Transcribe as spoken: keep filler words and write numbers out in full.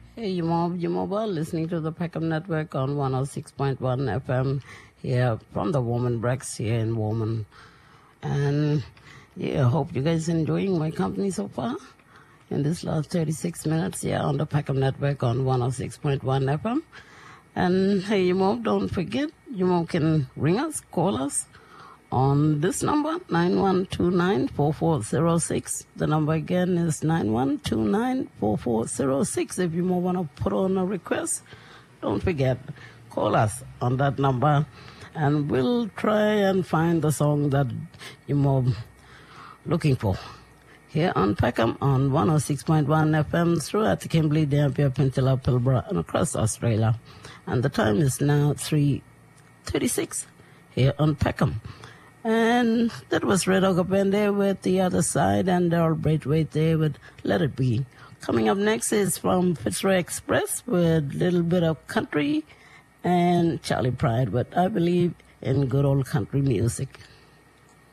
Hey, you mob, you mobile, listening to the Peckham Network on one oh six point one F M here from the Woman Breaks here in Woman. And yeah, I hope you guys enjoying my company so far in this last thirty-six minutes here on the Peckham Network on one oh six point one F M. And hey, you mob, don't forget, you mob can ring us, call us on this number, nine one two nine, four four zero six. The number again is nine one two nine, four four zero six. If you more want to put on a request, don't forget, call us on that number, and we'll try and find the song that you're more looking for. Here on Peckham on one oh six point one F M throughout the Kimberley, Dampier, Peninsula, Pilbara, and across Australia. And the time is now three thirty-six here on Peckham. And that was Red Ogre Band there with The Other Side, and Daryl Braithwaite there with Let It Be. Coming up next is from Fitzroy Express with a little bit of country, and Charlie Pride with I Believe in Good Old Country Music.